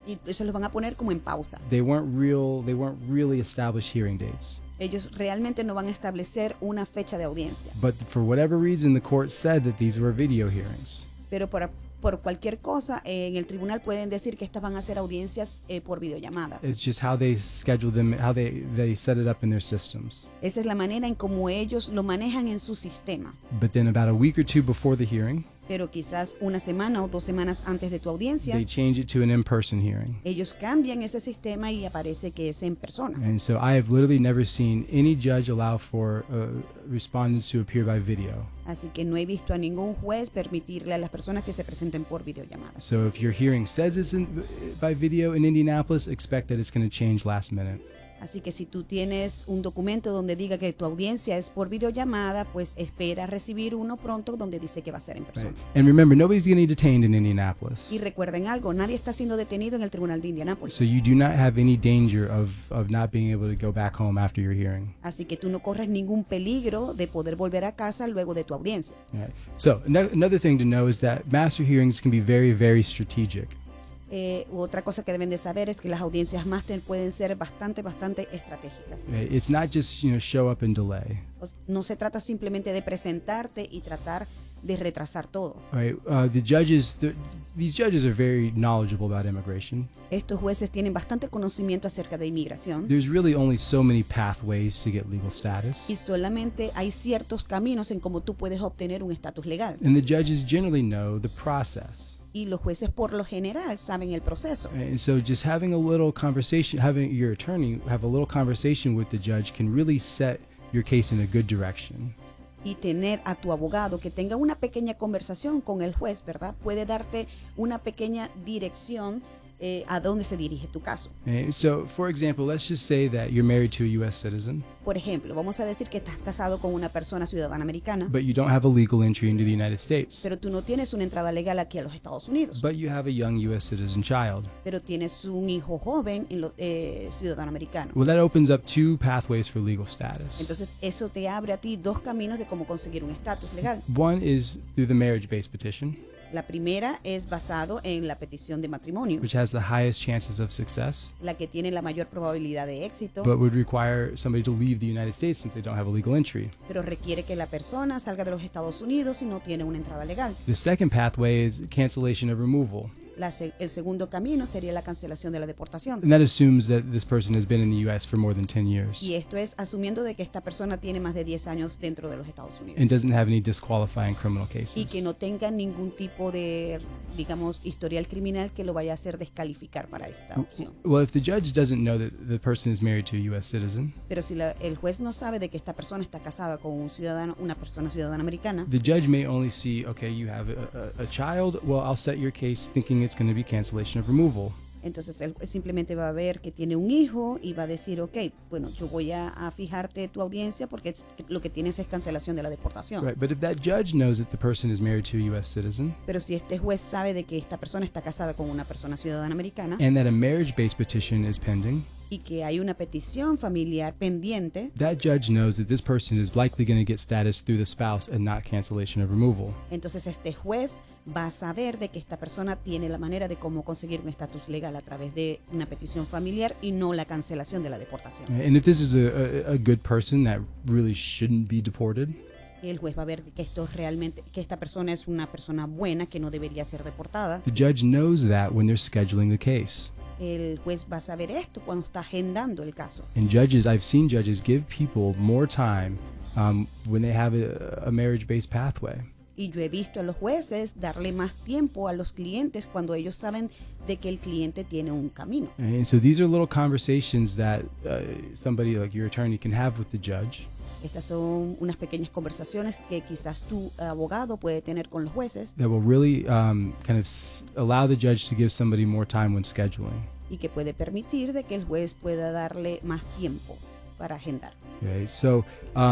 Y eso los van a poner como en pausa. They weren't really established hearing dates. Ellos realmente no van a establecer una fecha de audiencia. But for whatever reason, the court said that these were video hearings. Pero por cualquier cosa, en el tribunal pueden decir que estas van a ser audiencias por videollamada. It's just how they schedule them, how they set it up in their systems. Esa es la manera en cómo ellos lo manejan en su sistema. But then about a week or two before the hearing, Pero quizás una semana o 2 semanas antes de tu audiencia, they change it to an in-person hearing. ellos cambian ese sistema y aparece que es en persona. And so I have literally never seen any judge allow for respondents to appear by video. Así que no he visto a ningún juez permitirle a las personas que se presenten por videollamada. So if your hearing says it's by video in Indianapolis, expect that it's going to change last minute. Así que si tú tienes un documento donde diga que tu audiencia es por videollamada, pues espera recibir uno pronto donde dice que va a ser en persona. Right. And remember, nobody's getting detained in Indianapolis. Y recuerden algo, nadie está siendo detenido en el tribunal de Indianápolis. So you do not have any danger of not being able to go back home after your hearing. Así que tú no corres ningún peligro de poder volver a casa luego de tu audiencia. Right. So another thing to know is that master hearings can be very, very strategic. Otra cosa que deben de saber es que las audiencias máster pueden ser bastante estratégicas. Right. It's not just show up and delay. No se trata simplemente de presentarte y tratar de retrasar todo. Right. These judges are very knowledgeable about immigration. Estos jueces tienen bastante conocimiento acerca de inmigración. There's really only so many pathways to get legal status. Y solamente hay ciertos caminos en cómo tú puedes obtener un estatus legal. And the judges generally know the process. Y los jueces por lo general saben el proceso. And so just having a little conversation, having your attorney have a little conversation with the judge can really set your case in a good direction. Y tener a tu abogado que tenga una pequeña conversación con el juez, ¿verdad? Puede darte una pequeña dirección a dónde se dirige tu caso. So, for example, let's just say that you're married to a U.S. citizen. Por ejemplo, vamos a decir que estás casado con una persona ciudadana americana, But you don't have a legal entry into the United States. pero tú no tienes una entrada legal aquí a los Estados Unidos, But you have a young U.S. citizen child. pero tienes un hijo joven ciudadano americano. Well, that opens up 2 pathways for legal status. Entonces, eso te abre a ti 2 caminos de cómo conseguir un estatus legal. One is through the marriage-based petition, La primera es basado en la petición de matrimonio, which has the highest chances of success, la que tiene la mayor probabilidad de éxito, but would require somebody to leave the United States since they don't have a legal entry. pero requiere que la persona salga de los Estados Unidos y no tiene una entrada legal. The second pathway is cancellation of removal. El segundo camino sería la cancelación de la deportación. And that assumes that this person has been in the U.S. for more than 10 years Y esto es asumiendo de que esta persona tiene más de 10 años dentro de los Estados Unidos and doesn't have any disqualifying criminal cases. y que no tenga ningún tipo de, digamos, historial criminal que lo vaya a hacer descalificar para esta opción. Well, if the judge doesn't know that the person is married to a U.S. citizen, Pero si el juez no sabe de que esta persona está casada con una persona ciudadana americana, the judge may only see, okay, you have a child. Well, I'll set your case thinking it's going to be cancellation of removal. entonces él simplemente va a ver que tiene un hijo y va a decir, ok, bueno, yo voy a fijarte tu audiencia porque lo que tienes es cancelación de la deportación. Right. But if that judge knows that the person is married to a U.S. citizen Pero si este juez sabe de que esta persona está casada con una persona ciudadana americana and that a marriage-based petition is pending, y que hay una petición familiar pendiente, that judge knows that this person is likely going to get status through the spouse and not cancellation of removal. entonces este juez va a saber de que esta persona tiene la manera de cómo conseguir un estatus legal a través de una petición familiar y no la cancelación de la deportación. And if this is a good person that really shouldn't be deported, El juez va a ver que que esta persona es una persona buena que no debería ser deportada. the judge knows that when they're scheduling the case. El juez va a saber esto cuando está agendando el caso. And I've seen judges give people more time when they have a marriage-based pathway. Y yo he visto a los jueces darle más tiempo a los clientes cuando ellos saben de que el cliente tiene un camino. And so these are little conversations that somebody like your attorney can have with the judge. Estas son unas pequeñas conversaciones que quizás tu abogado puede tener con los jueces That will really allow the judge to give somebody more time when scheduling. y que puede permitir de que el juez pueda darle más tiempo para agendar. Okay, so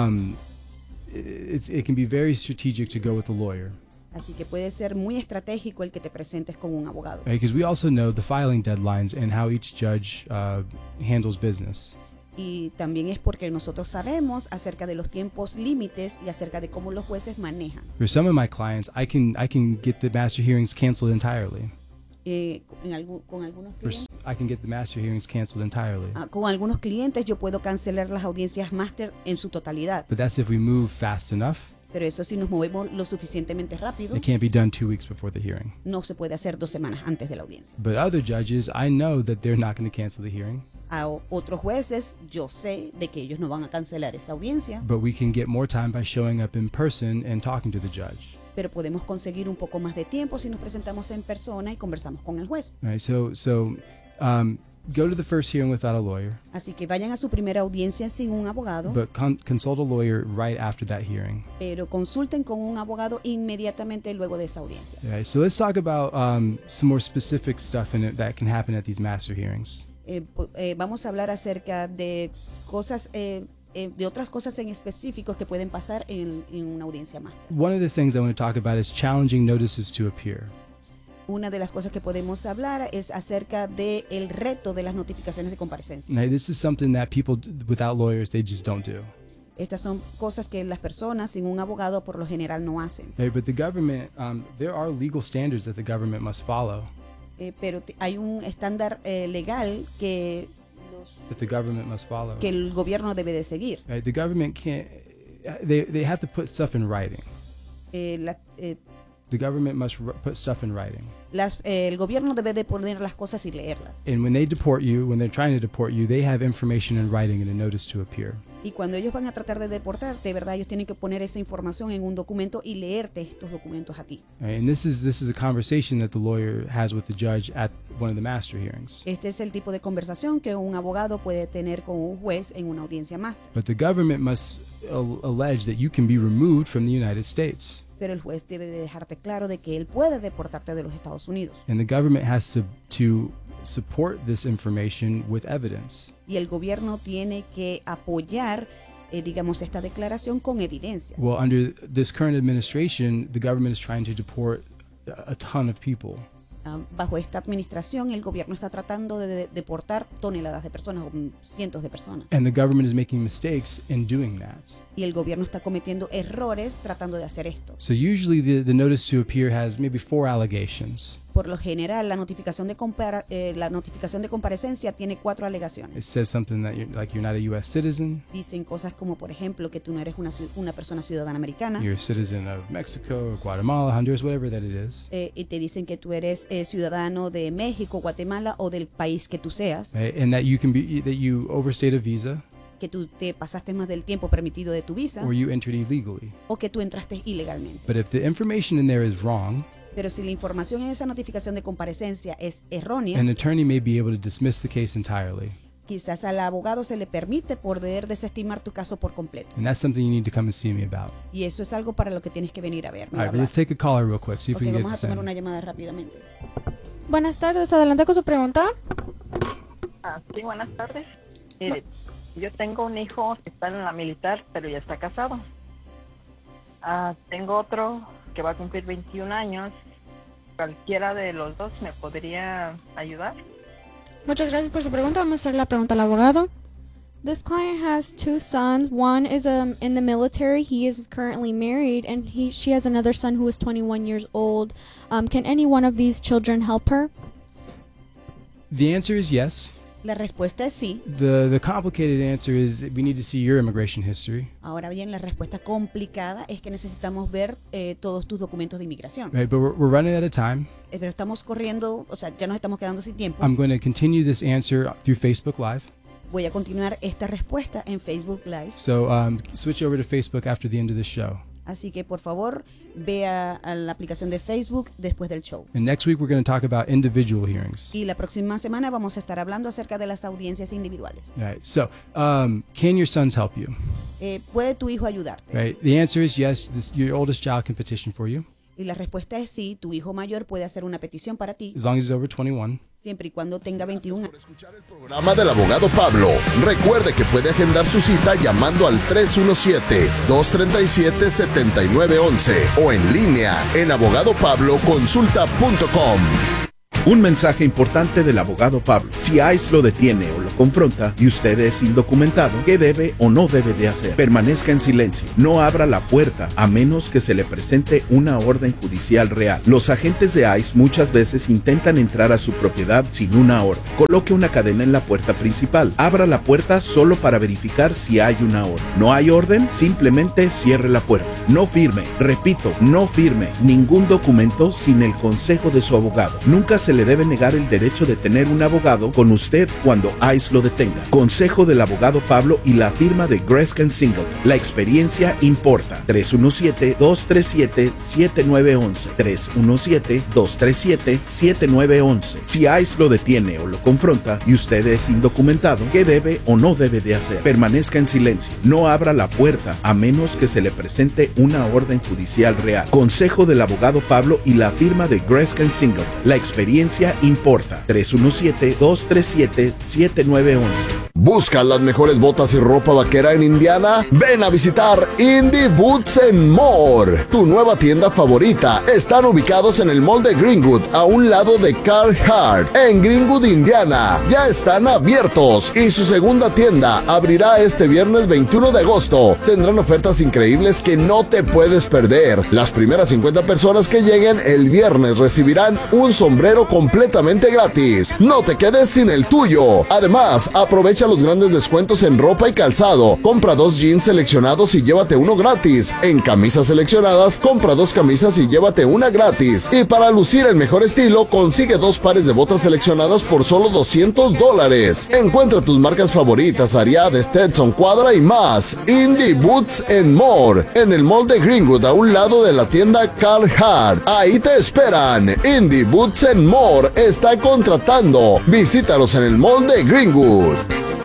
it can be very strategic to go with a lawyer. Así que puede ser muy estratégico el que te presentes con un abogado. Because we also know the filing deadlines and how each judge handles business. Y también es porque nosotros sabemos acerca de los tiempos límites y acerca de cómo los jueces manejan. For some of my clients, I can get the master hearings canceled entirely. con algunos clientes. I can get the master hearings canceled entirely. Con algunos clientes yo puedo cancelar las audiencias máster en su totalidad. But that's if we move fast enough. Pero eso si nos movemos lo suficientemente rápido. It can't be done 2 weeks before the hearing. No se puede hacer 2 semanas antes de la audiencia. But other judges, I know that they're not going to cancel the hearing. A otros jueces, yo sé de que ellos no van a cancelar esa audiencia. But we can get more time by showing up in person and talking to the judge. Pero podemos conseguir un poco más de tiempo si nos presentamos en persona y conversamos con el juez. Right, go to the first hearing without a lawyer. Así que vayan a su primera audiencia sin un abogado. But consult a lawyer right after that hearing. Pero consulten con un abogado inmediatamente luego de esa audiencia. Okay, so let's talk about some more specific stuff in it that can happen at these master hearings. Vamos a hablar acerca de cosas, de otras cosas en específicos que pueden pasar en una audiencia máster. One of the things I want to talk about is challenging notices to appear. Una de las cosas que podemos hablar es acerca del reto de las notificaciones de comparecencia. Now, this is something that people without lawyers, they just don't do. Estas son cosas que las personas sin un abogado por lo general no hacen. Okay, but the government, there are legal standards that the government must follow. Pero hay un estándar legal que That the government must follow. Que el gobierno debe de seguir. Right, the government can't. They have to put stuff in writing. The government must put stuff in writing. El gobierno debe de poner las cosas y leerlas. And when they deport you, when they're trying to deport you, they have information in writing in a notice to appear. Y cuando ellos van a tratar de deportarte, ¿verdad? Ellos tienen que poner esa información en un documento y leerte estos documentos a ti. Right, and this is a conversation that the lawyer has with the judge at one of the master hearings. Este es el tipo de conversación que un abogado puede tener con un juez en una audiencia máster. But the government must allege that you can be removed from the United States. Pero el juez debe de dejarte claro de que él puede deportarte de los Estados Unidos. And the government has to support this information with evidence. Y el gobierno tiene que apoyar, digamos, esta declaración con evidencias. Well, under this current administration, the government is trying to deport a ton of people. Bajo esta administración, el gobierno está tratando de deportar toneladas de personas o cientos de personas. And the government is making mistakes in doing that. Y el gobierno está cometiendo errores tratando de hacer esto. So usually the notice to appear has maybe 4 allegations. Por lo general, la notificación de comparecencia tiene 4 alegaciones. It says something that you're not a U.S. citizen. Dicen cosas como, por ejemplo, que tú no eres una persona ciudadana americana. You're a citizen of Mexico or Guatemala, Honduras, whatever that it is. Y te dicen que tú eres ciudadano de México, Guatemala o del país que tú seas. Right? And that you overstayed a visa. Que tú te pasaste más del tiempo permitido de tu visa. Or you entered illegally. O que tú entraste ilegalmente. But if the information in there is wrong, pero si la información en esa notificación de comparecencia es errónea, an attorney may be able to dismiss the case entirely. Quizás al abogado se le permite poder desestimar tu caso por completo. And that's something you need to come and see me about. Y eso es algo para lo que tienes que venir a verme. All right, let's take a caller real quick. See if we can get vamos a this tomar in. una llamada rápidamente. Buenas tardes, adelante con su pregunta. Sí, buenas tardes. Mire, yo tengo un hijo que está en la militar, pero ya está casado. Tengo otro que va a cumplir 21 años. ¿Cualquiera de los dos me podría ayudar? Muchas gracias por su pregunta. Vamos a hacer la pregunta al abogado. This client has 2 sons. One is in the military. He is currently married, and she has another son who is 21 years old. Can any one of these children help her? The answer is yes. La respuesta es sí. The complicated answer is we need to see your immigration history. Ahora bien, la respuesta complicada es que necesitamos ver todos tus documentos de inmigración. Right, but we're running out of time. Pero estamos corriendo, o sea, ya nos estamos quedando sin tiempo. I'm going to continue this answer through Facebook Live. Voy a continuar esta respuesta en Facebook Live. So switch over to Facebook after the end of the show. Así que por favor vea a la aplicación de Facebook después del show. And next week we're going to talk about individual hearings. Y la próxima semana vamos a estar hablando acerca de las audiencias individuales. All right. So can your sons help you? ¿Puede tu hijo ayudarte? Right. The answer is yes. Your oldest child can petition for you. Y la respuesta es sí, tu hijo mayor puede hacer una petición para ti. As long as he's over 21. Siempre y cuando tenga 21 años. Por escuchar el programa del abogado Pablo. Recuerde que puede agendar su cita llamando al 317-237-7911 o en línea en abogadopabloconsulta.com. Un mensaje importante del abogado Pablo. Si ICE lo detiene o lo confronta y usted es indocumentado, ¿qué debe o no debe de hacer? Permanezca en silencio. No abra la puerta a menos que se le presente una orden judicial real. Los agentes de ICE muchas veces intentan entrar a su propiedad sin una orden. Coloque una cadena en la puerta principal. Abra la puerta solo para verificar si hay una orden. ¿No hay orden? Simplemente cierre la puerta. No firme, repito, no firme ningún documento sin el consejo de su abogado. Nunca se le debe negar el derecho de tener un abogado con usted cuando ICE lo detenga. Consejo del abogado Pablo y la firma de Greskin Singleton. La experiencia importa. 317-237-7911. 317-237-7911. Si ICE lo detiene o lo confronta y usted es indocumentado, ¿qué debe o no debe de hacer? Permanezca en silencio. No abra la puerta a menos que se le presente una orden judicial real. Consejo del abogado Pablo y la firma de Greskin Singleton. La experiencia importa. 317-237-7911. ¿Buscas las mejores botas y ropa vaquera en Indiana? Ven a visitar Indie Boots and More, tu nueva tienda favorita. Están ubicados en el Mall de Greenwood, a un lado de Carhartt, en Greenwood, Indiana. Ya están abiertos y su segunda tienda abrirá este viernes 21 de agosto. Tendrán ofertas increíbles que no te puedes perder. Las primeras 50 personas que lleguen el viernes recibirán un sombrero completamente gratis. No te quedes sin el tuyo. Además, aprovecha los grandes descuentos en ropa y calzado. Compra 2 jeans seleccionados y llévate uno gratis. En camisas seleccionadas, compra 2 camisas y llévate una gratis. Y para lucir el mejor estilo, consigue 2 pares de botas seleccionadas por solo $200. Encuentra tus marcas favoritas, Ariat, Stetson, Quadra y más. Indie Boots and More, en el Mall de Greenwood, a un lado de la tienda Carhartt. Ahí te esperan. Indie Boots and More está contratando. Visítalos en el Mall de Greenwood.